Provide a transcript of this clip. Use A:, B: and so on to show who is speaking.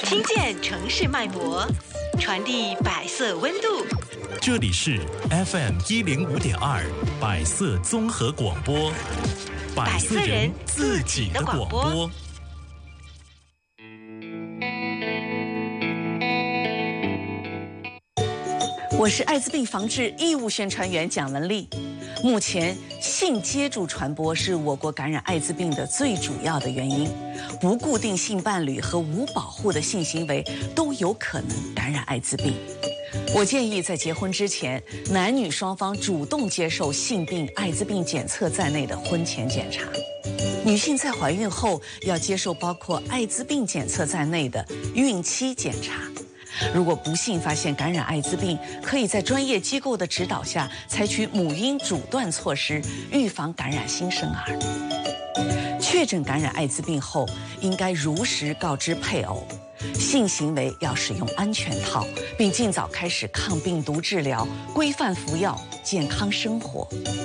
A: 听见城市脉搏，传递百色温度。
B: 这里是 FM105.2百色综合广播，百色人自己的广播。
C: 我是艾滋病防治义务宣传员蒋文丽。目前，性接触传播是我国感染艾滋病的最主要的原因。不固定性伴侣和无保护的性行为都有可能感染艾滋病。我建议在结婚之前，男女双方主动接受性病、艾滋病检测在内的婚前检查。女性在怀孕后要接受包括艾滋病检测在内的孕期检查。如果不幸发现感染艾滋病，可以在专业机构的指导下采取母婴阻断措施，预防感染新生儿。确诊感染艾滋病后，应该如实告知配偶，性行为要使用安全套，并尽早开始抗病毒治疗，规范服药，健康生活。